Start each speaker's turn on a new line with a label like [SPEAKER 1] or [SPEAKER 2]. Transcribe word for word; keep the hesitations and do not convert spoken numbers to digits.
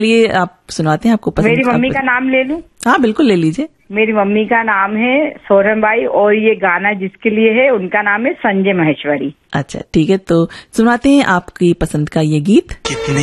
[SPEAKER 1] लिए आप सुनाते हैं, आपको पसंद?
[SPEAKER 2] मेरी मम्मी का नाम ले लूं?
[SPEAKER 1] हाँ बिल्कुल, ले लीजिए।
[SPEAKER 2] मेरी मम्मी का नाम है सोरमबाई और ये गाना जिसके लिए है उनका नाम है संजय महेश्वरी।
[SPEAKER 1] अच्छा ठीक है, तो सुनाते हैं आपकी पसंद का ये गीत। कितने